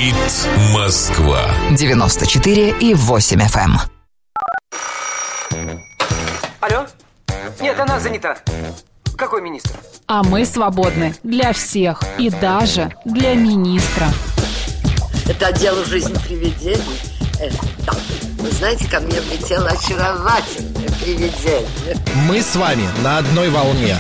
Говорит Москва. 94,8 FM. Алло? Нет, она занята. Какой министр? А мы свободны для всех и даже для министра. Это отдел жизни привидений. Да. Вы знаете, ко мне влетело очаровательное привидение. Мы с вами на одной волне.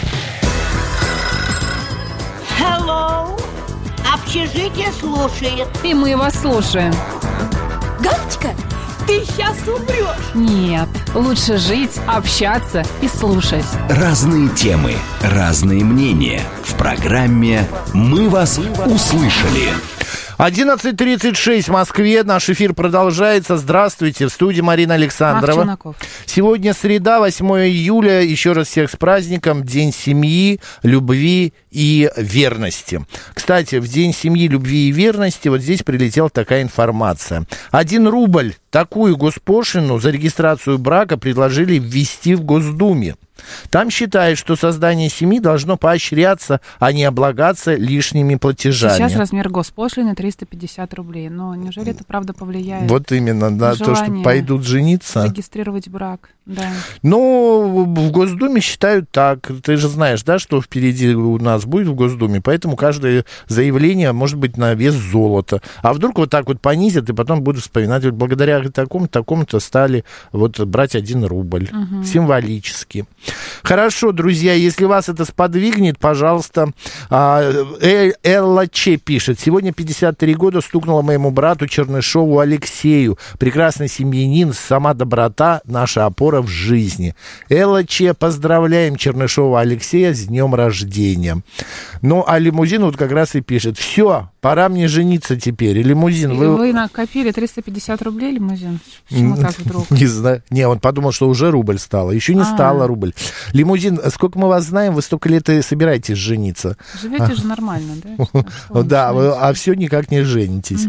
Hello. Общежитие слушает. И мы вас слушаем. Галочка, ты сейчас умрешь. Нет, лучше жить, общаться и слушать. Разные темы, разные мнения. В программе «Мы вас услышали». 11:36 в Москве. Наш эфир продолжается. Здравствуйте. В студии Марина Александрова. Сегодня среда, 8 июля. Еще раз всех с праздником. День семьи, любви и верности. Кстати, в День семьи, любви и верности вот здесь прилетела такая информация. 1 рубль такую госпошлину за регистрацию брака предложили ввести в Госдуме. Там считают, что создание семьи должно поощряться, а не облагаться лишними платежами. Сейчас размер госпошлины 350 рублей. Но неужели это правда повлияет? Вот именно, на то, что пойдут жениться. Регистрировать брак, да. Ну, в Госдуме считают так. Ты же знаешь, да, что впереди у нас будет в Госдуме, поэтому каждое заявление может быть на вес золота. А вдруг вот так вот понизят, и потом будут вспоминать, вот благодаря такому-то стали вот брать 1 рубль. Символически. Хорошо, друзья, если вас это сподвигнет, пожалуйста. Элла Че пишет. Сегодня 53 года стукнуло моему брату Чернышову Алексею. Прекрасный семьянин, сама доброта, наша опора в жизни. Элла Че, поздравляем Чернышова Алексея с днем рождения. Ну, а лимузин вот как раз и пишет. Все, пора мне жениться теперь. И лимузин... Вы накопили 350 рублей лимузин? Почему так вдруг? Не знаю. Не, он подумал, что уже рубль стало. Еще не стало рубль. Лимузин, сколько мы вас знаем, вы столько лет и собираетесь жениться. Живете же нормально, да? Да, а все никак не женитесь.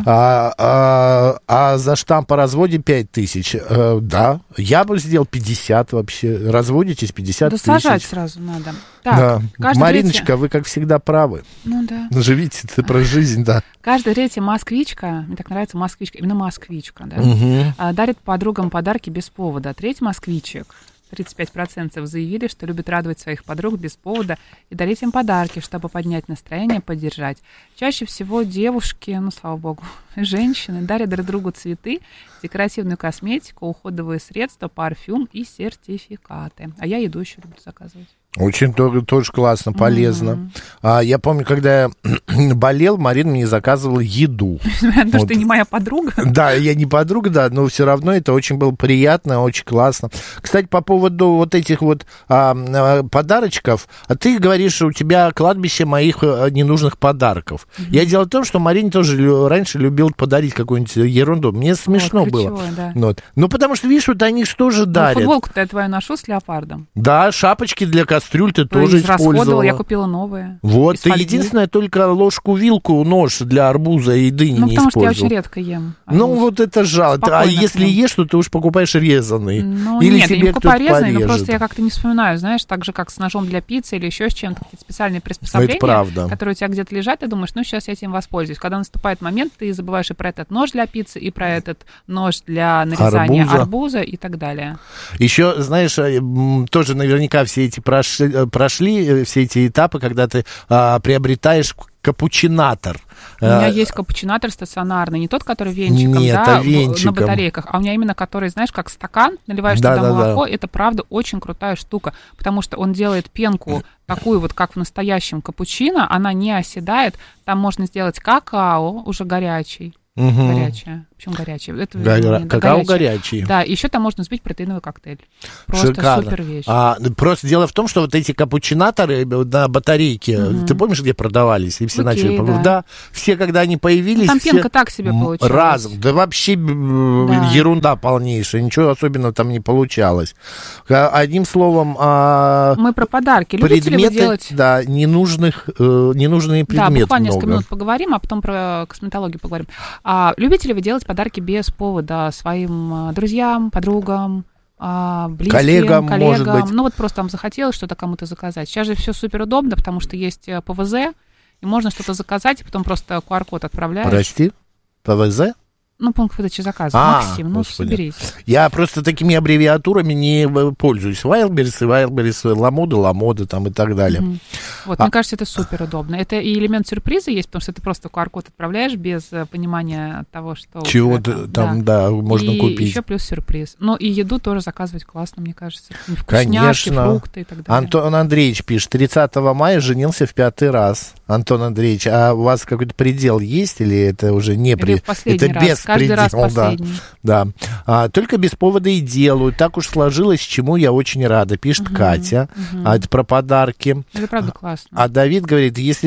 А за штамп о разводе 5000. Да, я бы сделал 50 вообще. Разводитесь 50 тысяч. Да сажать сразу надо. Так, да. Мариночка, вы, как всегда, правы. Ну да. Живите про жизнь, да. Каждая третья москвичка, мне так нравится москвичка, именно москвичка, да, дарит подругам подарки без повода. Треть москвичек, 35% заявили, что любят радовать своих подруг без повода и дарить им подарки, чтобы поднять настроение, поддержать. Чаще всего девушки, ну, слава богу, женщины дарят друг другу цветы, декоративную косметику, уходовые средства, парфюм и сертификаты. А я еду еще люблю заказывать. Очень тоже классно, полезно. Я помню, когда я болел, Марина мне заказывала еду. Потому что ты не моя подруга. Да, я не подруга, да, но все равно это очень было приятно, очень классно. Кстати, по поводу вот этих вот подарочков, ты говоришь, что у тебя кладбище моих ненужных подарков. Я дело в том, что Марине тоже раньше любил подарить какую-нибудь ерунду. Мне смешно было. Да. Вот. Ну, потому что, видишь, вот они что же дарят. Футболку-то я твою ношу с леопардом. Да, шапочки для кастрюль ты тоже использовала. Я купила новые. Вот, ты единственное только ложку-вилку, нож для арбуза и дыни не использовал. Ну, потому что я очень редко ем арбуз. Ну, вот это жалко. А если ешь, то ты уж покупаешь резанный. Ну, или нет, себе я не покупаю резанный, порежет. но просто я как-то не вспоминаю, знаешь, так же, как с ножом для пиццы или еще с чем-то, какие-то специальные приспособления, которые у тебя где-то лежат, ты думаешь, ну, сейчас я этим воспользуюсь. Когда наступает момент, ты забываешь и про этот нож для пиццы, и про этот нож для нарезания арбуза и так далее. Еще, знаешь, тоже наверняка все эти прошли все эти этапы, когда ты приобретаешь капучинатор. У меня есть капучинатор стационарный, не тот, который венчиком, на батарейках, а у меня именно который, знаешь, как стакан, наливаешь туда молоко, это правда очень крутая штука, потому что он делает пенку такую вот, как в настоящем капучино, она не оседает, там можно сделать какао уже горячий. Горячее. Почему горячее? Это какао горячий. Да, еще там можно взбить протеиновый коктейль. Просто шикарно. Супер вещь. Просто дело в том, что вот эти капучинаторы на батарейке, ты помнишь, где продавались? И все начали. Да, все, когда они появились. Там пенка так себе получилась. Разом. Да вообще ерунда полнейшая. Ничего особенного там не получалось. Одним словом. Мы про подарки. Любите ли вы делать? Да, ненужные предметы. Да, буквально несколько минут поговорим, а потом про косметологию поговорим. Любите ли вы делать подарки без повода своим друзьям, подругам, близким, коллегам? Может быть. Ну вот просто вам захотелось что-то кому-то заказать. Сейчас же все супер удобно, потому что есть ПВЗ, и можно что-то заказать, и потом просто QR-код отправляешь. Прости? ПВЗ? Ну, пункт выдачи заказа. Максим, ну, Господи. соберись. Я просто такими аббревиатурами не пользуюсь. Wildberries, Ламода там и так далее. Вот, мне кажется, это супер удобно. Это и элемент сюрприза есть, потому что ты просто QR-код отправляешь без понимания того, что... Чего-то там, да, можно и купить. И еще плюс сюрприз. Ну, и еду тоже заказывать классно, мне кажется. Вкусняшки, фрукты и так далее. Антон Андреевич пишет, 30 мая женился в 5-й раз. Антон Андреевич, а у вас какой-то предел есть или это уже не предел? Это без каждый раз предела, последний. Да. Только без повода и делаю. Так уж сложилось, чему я очень рада, пишет Катя. Это про подарки. Это правда классно. А Давид говорит, если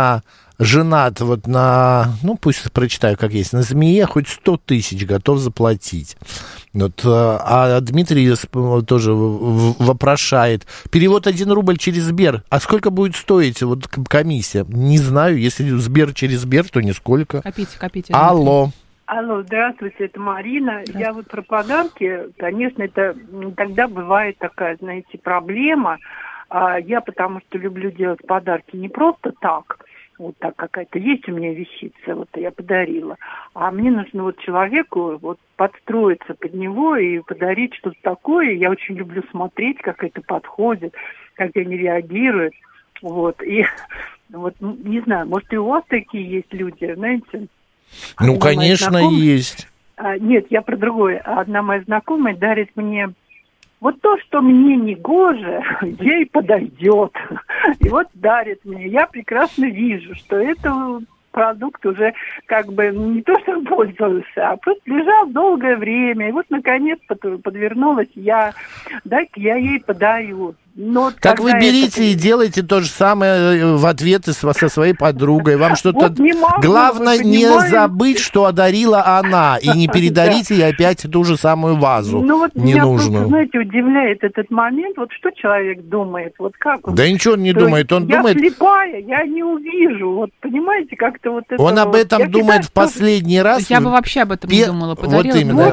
женат вот на, ну, пусть прочитаю, как есть, на змее хоть 100 тысяч готов заплатить. Вот, а Дмитрий тоже вопрошает. Перевод 1 рубль через Сбер. А сколько будет стоить вот комиссия? Не знаю. Если Сбер через Сбер, то нисколько. Копите. Алло. Алло, здравствуйте, это Марина. Я вот про подарки, конечно, это тогда бывает такая, знаете, проблема. Я потому что люблю делать подарки не просто так, вот так какая-то есть у меня вещица, вот я подарила, а мне нужно вот человеку вот подстроиться под него и подарить что-то такое. Я очень люблю смотреть, как это подходит, как они реагируют, вот. И вот, не знаю, может и у вас такие есть люди, знаете? Ну, конечно, есть. Нет, я про другое. Одна моя знакомая дарит мне вот то, что мне не гоже, ей подойдет. И вот дарит мне. Я прекрасно вижу, что это продукт уже как бы не то, что пользовался, а просто лежал долгое время. И вот, наконец, подвернулась я. Дай-ка я ей подарю. Но так вы берите и делайте то же самое в ответ со своей подругой. Вам что-то... Вот не могу, главное не забыть, что одарила она, и не передарите ей опять ту же самую вазу вот ненужную. Меня просто, знаете, удивляет этот момент. Вот что человек думает? Вот как он? Да ничего он не думает. Он думает... Я слепая, я не увижу. Вот понимаете, как-то вот это... Он об этом думает в последний раз. Я бы вообще об этом не думала. Подарила, вот именно.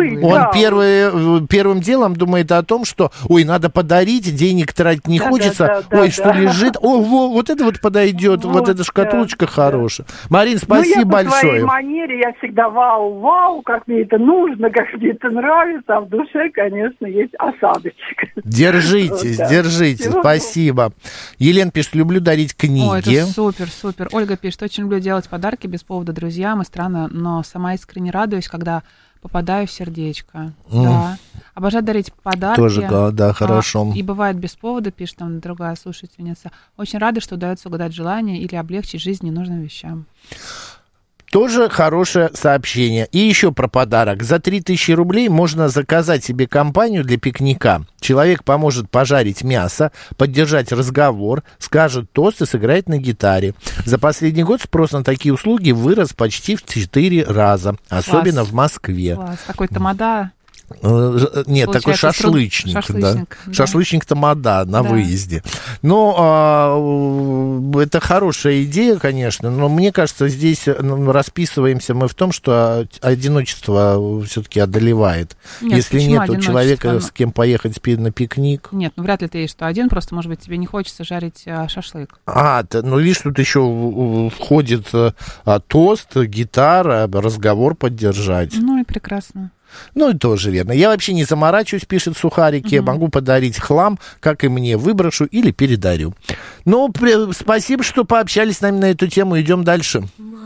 Он первым делом думает о том, что, ой, надо подарить, денег тратить не хочется, что лежит, вот это вот подойдет, вот эта шкатулочка хорошая. Марин, спасибо большое. В своей манере я всегда вау, как мне это нужно, как мне это нравится, а в душе, конечно, есть осадочек. Держите, спасибо. Елена пишет, люблю дарить книги. Ой, это супер. Ольга пишет, очень люблю делать подарки без повода друзьям, и странно, но сама искренне радуюсь, когда попадаю в сердечко. Да. Обожаю дарить подарки. Тоже, да, хорошо. И бывает без повода, пишет там другая слушательница. Очень рада, что удается угадать желание или облегчить жизнь ненужным вещам. Тоже хорошее сообщение. И еще про подарок. За 3000 рублей можно заказать себе компанию для пикника. Человек поможет пожарить мясо, поддержать разговор, скажет тост и сыграет на гитаре. За последний год спрос на такие услуги вырос почти в 4 раза. Особенно Класс. В Москве. Класс. Такой тамада. Нет, такой шашлычник. Шашлычник тамада на выезде. Но это хорошая идея, конечно, но мне кажется, здесь расписываемся мы в том, что одиночество все-таки одолевает. Если нет у человека с кем поехать на пикник. Нет, вряд ли ты есть что один, просто, может быть, тебе не хочется жарить шашлык. Видишь, тут еще входит тост, гитара, разговор поддержать. Ну и прекрасно. Ну, и тоже верно. Я вообще не заморачиваюсь, пишет Сухарики. Могу подарить хлам, как и мне, выброшу или передарю. Ну, спасибо, что пообщались с нами на эту тему. Идем дальше.